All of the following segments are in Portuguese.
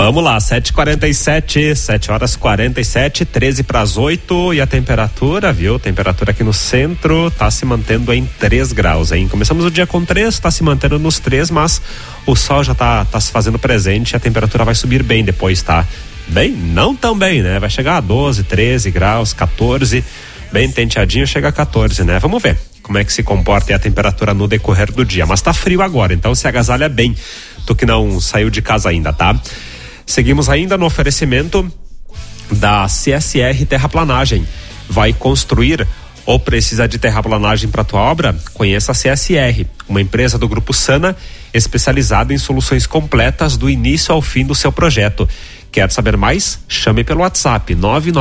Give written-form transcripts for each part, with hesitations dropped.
Vamos lá, 7h47, 7h47, 13 para as 8 e a temperatura, viu? Temperatura aqui no centro tá se mantendo em 3 graus, hein? Começamos o dia com 3, tá se mantendo nos 3, mas o sol já tá se fazendo presente e a temperatura vai subir bem depois, tá? Bem, não tão bem, né? Vai chegar a 12, 13 graus, 14, bem tenteadinho, chega a 14, né? Vamos ver como é que se comporta a temperatura no decorrer do dia, mas tá frio agora, então se agasalha bem, tu que não saiu de casa ainda, tá? Seguimos ainda no oferecimento da CSR Terraplanagem. Vai construir ou precisa de terraplanagem para tua obra? Conheça a CSR, uma empresa do Grupo Sana especializada em soluções completas do início ao fim do seu projeto. Quer saber mais? Chame pelo WhatsApp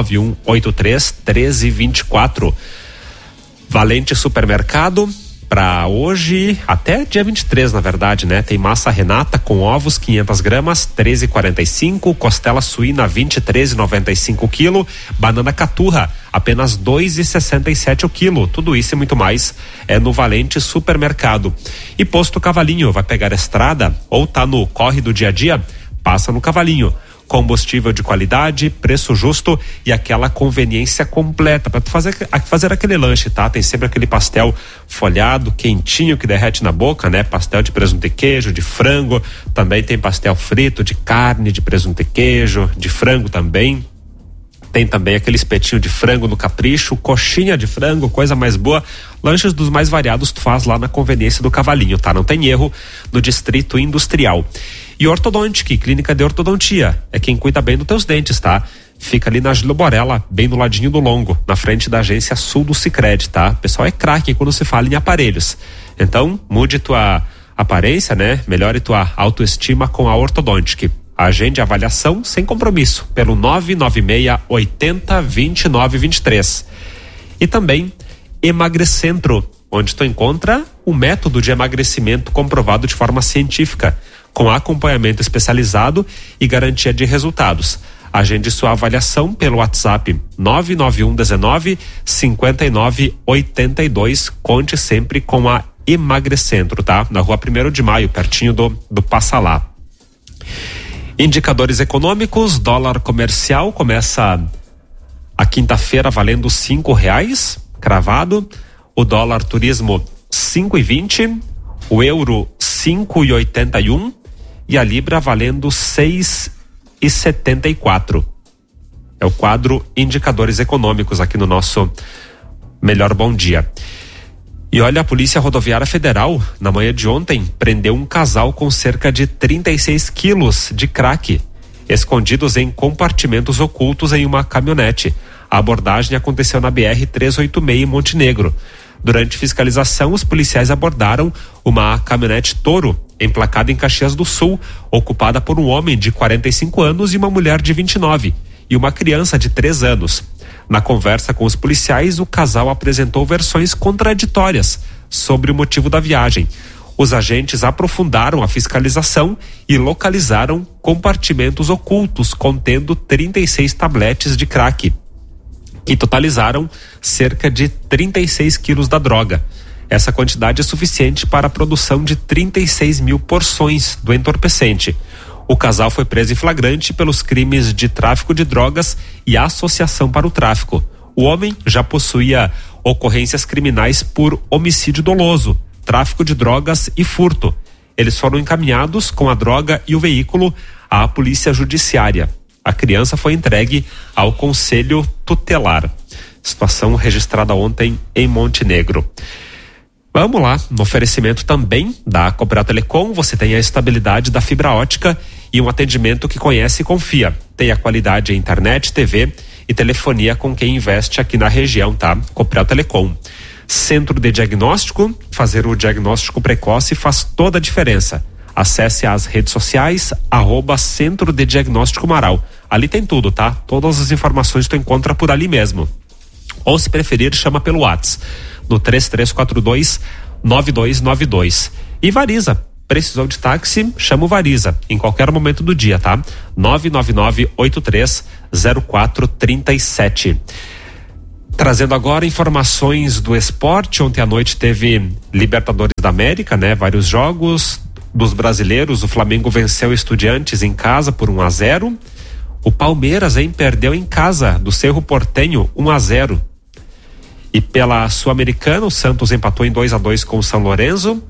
991831324. Valente Supermercado, para hoje, até dia 23, na verdade, né? Tem massa Renata com ovos 500 gramas, 13,45, costela suína 23,95 o quilo, banana caturra apenas 2,67 o quilo. Tudo isso e muito mais é no Valente Supermercado. E Posto Cavalinho, vai pegar a estrada ou tá no corre do dia a dia? Passa no Cavalinho. Combustível de qualidade, preço justo e aquela conveniência completa para tu fazer aquele lanche, tá? Tem sempre aquele pastel folhado, quentinho, que derrete na boca, né? Pastel de presunto e queijo, de frango, também tem pastel frito de carne, de presunto e queijo, de frango também. Tem também aquele espetinho de frango no capricho, coxinha de frango, coisa mais boa. Lanches dos mais variados tu faz lá na conveniência do Cavalinho, tá? Não tem erro, no Distrito Industrial. E Ortodontic, clínica de ortodontia, é quem cuida bem dos teus dentes, tá? Fica ali na Gilo Borella, bem no ladinho do Longo, na frente da agência Sul do Sicredi, tá? O pessoal é craque quando se fala em aparelhos. Então, mude tua aparência, né? Melhore tua autoestima com a Ortodontic. Agende a avaliação sem compromisso, pelo 996 80 29 23. E também Emagrecentro, onde tu encontra o método de emagrecimento comprovado de forma científica, com acompanhamento especializado e garantia de resultados. Agende sua avaliação pelo WhatsApp 991 19 59 82. Conte sempre com a Emagrecentro, tá? Na rua 1º de Maio, pertinho do Passalá. Indicadores econômicos, dólar comercial começa a quinta-feira valendo R$5, cravado. O dólar turismo 5,20, o euro 5,81 e a libra valendo 6,74. É o quadro Indicadores Econômicos aqui no nosso Melhor Bom Dia. E olha, a Polícia Rodoviária Federal, na manhã de ontem, prendeu um casal com cerca de 36 quilos de crack, escondidos em compartimentos ocultos em uma caminhonete. A abordagem aconteceu na BR-386 em Montenegro. Durante fiscalização, os policiais abordaram uma caminhonete Toro, emplacada em Caxias do Sul, ocupada por um homem de 45 anos e uma mulher de 29, e uma criança de 3 anos. Na conversa com os policiais, o casal apresentou versões contraditórias sobre o motivo da viagem. Os agentes aprofundaram a fiscalização e localizaram compartimentos ocultos contendo 36 tabletes de crack, que totalizaram cerca de 36 quilos da droga. Essa quantidade é suficiente para a produção de 36 mil porções do entorpecente. O casal foi preso em flagrante pelos crimes de tráfico de drogas e associação para o tráfico. O homem já possuía ocorrências criminais por homicídio doloso, tráfico de drogas e furto. Eles foram encaminhados com a droga e o veículo à polícia judiciária. A criança foi entregue ao Conselho Tutelar. Situação registrada ontem em Montenegro. Vamos lá, no oferecimento também da Cooperal Telecom, você tem a estabilidade da fibra ótica e um atendimento que conhece e confia. Tem a qualidade em internet, TV e telefonia com quem investe aqui na região, tá? Cooperal Telecom. Centro de Diagnóstico, fazer o diagnóstico precoce faz toda a diferença. Acesse as redes sociais, @Centro de Diagnóstico Marau. Ali tem tudo, tá? Todas as informações tu encontra por ali mesmo. Ou se preferir, chama pelo WhatsApp no 3342-9292. E Variza, precisou de táxi? Chama o Variza, em qualquer momento do dia, tá? 999-830437. Trazendo agora informações do esporte. Ontem à noite teve Libertadores da América, né? Vários jogos. dos brasileiros, o Flamengo venceu o Estudiantes em casa por 1-0. O Palmeiras, perdeu em casa do Cerro Porteño 1-0. E pela Sul-Americana, o Santos empatou em 2-2 com o São Lourenço.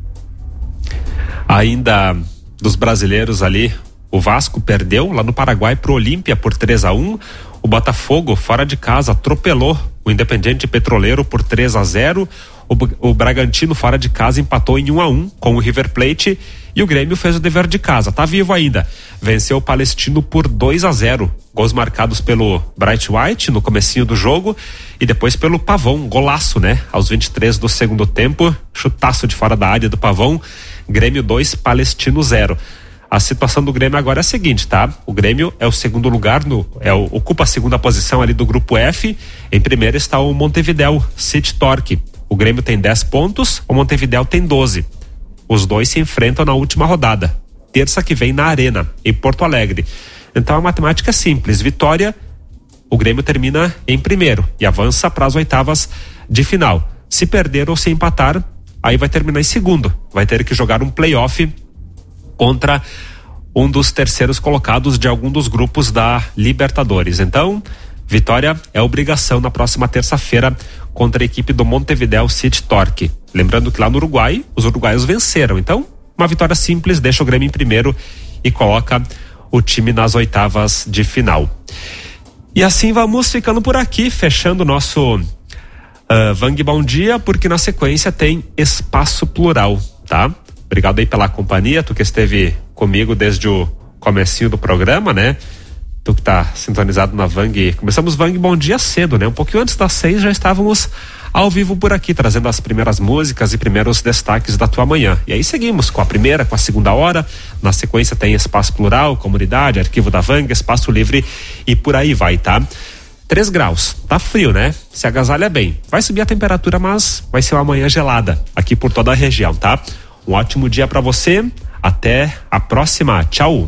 Ainda dos brasileiros ali, o Vasco perdeu lá no Paraguai pro Olímpia por 3-1. O Botafogo, fora de casa, atropelou o Independiente Petroleiro por 3-0. O Bragantino, fora de casa, empatou em 1-1 com o River Plate. E o Grêmio fez o dever de casa, tá vivo ainda. Venceu o Palestino por 2-0. Gols marcados pelo Bright White no comecinho do jogo e depois pelo Pavão, golaço, aos 23 do segundo tempo, chutaço de fora da área do Pavão. Grêmio 2, Palestino 0. A situação do Grêmio agora é a seguinte, tá? O Grêmio é o segundo lugar, ocupa a segunda posição ali do grupo F. Em primeiro está o Montevidéu City Torque. O Grêmio tem 10 pontos, o Montevidéu tem 12. Os dois se enfrentam na última rodada, terça que vem na Arena, em Porto Alegre. Então a matemática é simples: vitória, o Grêmio termina em primeiro e avança para as oitavas de final. Se perder ou se empatar, aí vai terminar em segundo. Vai ter que jogar um play-off contra um dos terceiros colocados de algum dos grupos da Libertadores. Então, vitória é obrigação na próxima terça-feira contra a equipe do Montevidéu City Torque. Lembrando que lá no Uruguai, os uruguaios venceram. Então, uma vitória simples deixa o Grêmio em primeiro e coloca o time nas oitavas de final. E assim vamos ficando por aqui, fechando o nosso Vang Bom Dia, porque na sequência tem Espaço Plural, tá? Obrigado aí pela companhia, tu que esteve comigo desde o comecinho do programa, Tu que tá sintonizado na Vang. Começamos Vang Bom Dia cedo, Um pouquinho antes das 6 já estávamos ao vivo por aqui, trazendo as primeiras músicas e primeiros destaques da tua manhã. E aí seguimos com a primeira, com a segunda hora. Na sequência tem Espaço Plural, Comunidade, Arquivo da Vang, Espaço Livre e por aí vai, tá? 3 graus, tá frio, Se agasalha bem. Vai subir a temperatura, mas vai ser uma manhã gelada aqui por toda a região, tá? Um ótimo dia pra você, até a próxima, tchau!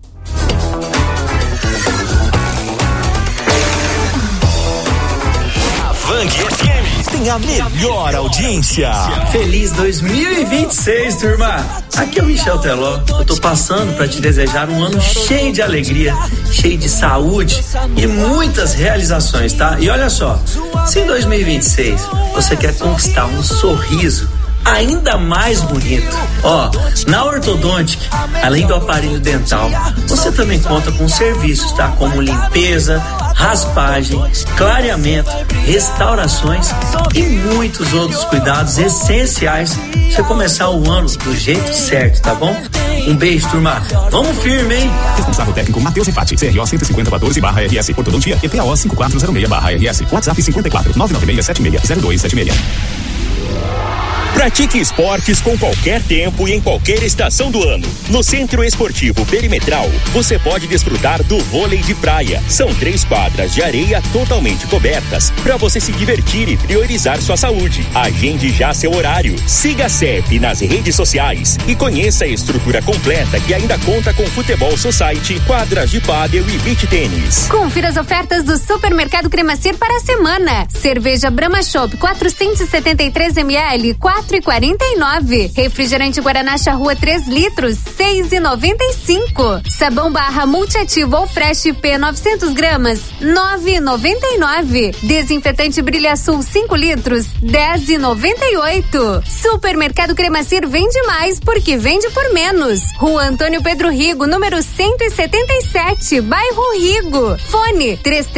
Vang FM tem a melhor audiência. Feliz 2026, turma! Aqui é o Michel Teló. Eu tô passando para te desejar um ano cheio de alegria, cheio de saúde e muitas realizações, tá? E olha só, se em 2026 você quer conquistar um sorriso ainda mais bonito, na Ortodontic, além do aparelho dental, você também conta com serviços, tá? Como limpeza, raspagem, clareamento, restaurações e muitos outros cuidados essenciais pra você começar o ano do jeito certo, tá bom? Um beijo, turma. Vamos firme, hein? Responsável técnico Matheus Refati, CRO 15014/RS, Ortodontia EPAO 5406/RS, WhatsApp 54 996 760276. Pratique esportes com qualquer tempo e em qualquer estação do ano. No Centro Esportivo Perimetral, você pode desfrutar do vôlei de praia. São 3 quadras de areia totalmente cobertas para você se divertir e priorizar sua saúde. Agende já seu horário. Siga a CEP nas redes sociais e conheça a estrutura completa que ainda conta com futebol society, quadras de pádel e beach tênis. Confira as ofertas do Supermercado Cremacir para a semana. Cerveja Brahma Chopp 473 ml, 4,49. Refrigerante Guaraná Charrua 3 litros, 6,95. Sabão Barra Multiativo ou Fresh P 900 gramas, 9,99. Desinfetante Brilha Sul 5 litros, 10,98. Supermercado Cremacir vende mais porque vende por menos. Rua Antônio Pedro Rigo, número 177, bairro Rigo. Fone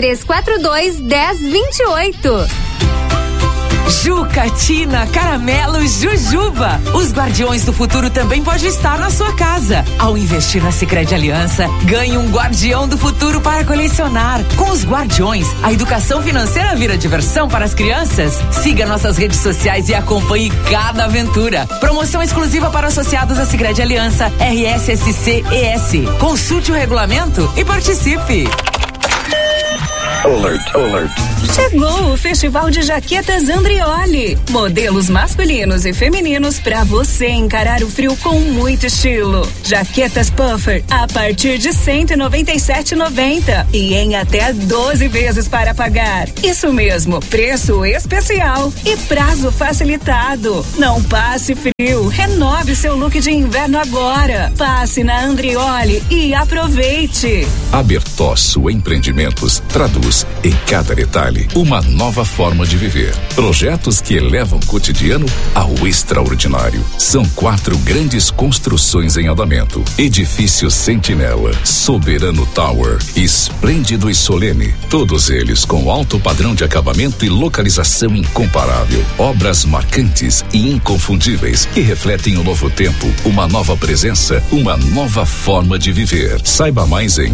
3342-1028. Juca, Tina, Caramelo, Jujuba. Os Guardiões do Futuro também pode estar na sua casa. Ao investir na Sicredi Aliança, ganhe um Guardião do Futuro para colecionar. Com os Guardiões, a educação financeira vira diversão para as crianças. Siga nossas redes sociais e acompanhe cada aventura. Promoção exclusiva para associados à Sicredi Aliança, RSSC-ES. Consulte o regulamento e participe. Alert, alert. Chegou o Festival de Jaquetas Andrioli. Modelos masculinos e femininos para você encarar o frio com muito estilo. Jaquetas puffer a partir de R$197,90 e em até 12 vezes para pagar. Isso mesmo, preço especial e prazo facilitado. Não passe frio, renove seu look de inverno agora. Passe na Andrioli e aproveite. A Bertosso Empreendimentos traduz em cada detalhe uma nova forma de viver. Projetos que elevam o cotidiano ao extraordinário. São 4 grandes construções em andamento. Edifício Sentinela, Soberano Tower, Esplêndido e Solene. Todos eles com alto padrão de acabamento e localização incomparável. Obras marcantes e inconfundíveis que refletem um novo tempo, uma nova presença, uma nova forma de viver. Saiba mais em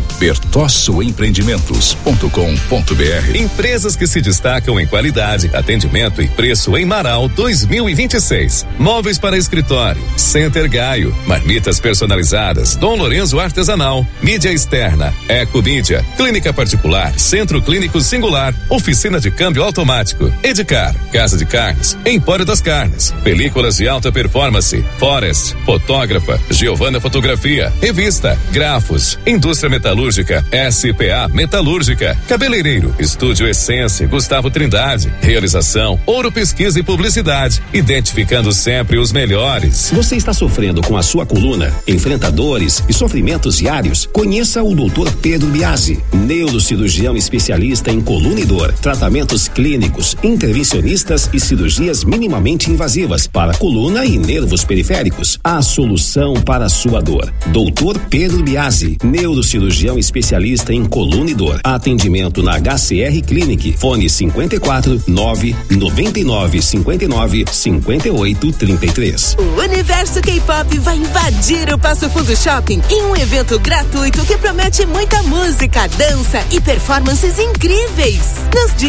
bertossoempreendimentos.com.br. Empresas que se destacam em qualidade, atendimento e preço em Marau 2026. Móveis para escritório, Center Gaio, marmitas personalizadas, Dom Lorenzo Artesanal, mídia externa, Eco Mídia, clínica particular, centro clínico singular, oficina de câmbio automático, Edicar, casa de carnes, Empório das Carnes, películas de alta performance, Forest, fotógrafa, Giovana Fotografia, revista, grafos, indústria metalúrgica, SPA Metalúrgica, cabeleireiro, Estúdio Essência, Gustavo Trindade, realização, Ouro Pesquisa e Publicidade, identificando sempre os melhores. Você está sofrendo com a sua coluna, enfrenta dores e sofrimentos diários? Conheça o Dr. Pedro Biasi, neurocirurgião especialista em coluna e dor, tratamentos clínicos, intervencionistas e cirurgias minimamente invasivas para coluna e nervos periféricos. A solução para a sua dor. Dr. Pedro Biasi, neurocirurgião especialista em coluna e dor. Atendimento na HCR Clinic. Fone 54 999 59 58 33. O universo K-pop vai invadir o Passo Fundo Shopping em um evento gratuito que promete muita música, dança e performances incríveis. Nos